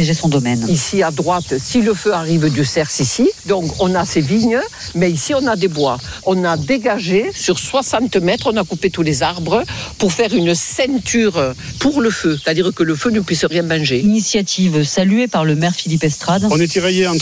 protéger son domaine. Ici à droite, si le feu arrive du Cers ici, donc on a ces vignes, mais ici on a des bois. On a dégagé sur 60 mètres, on a coupé tous les arbres pour faire une ceinture pour le feu, c'est-à-dire que le feu ne puisse rien manger. Initiative saluée par le maire Philippe Estrade. On est tiraillé entre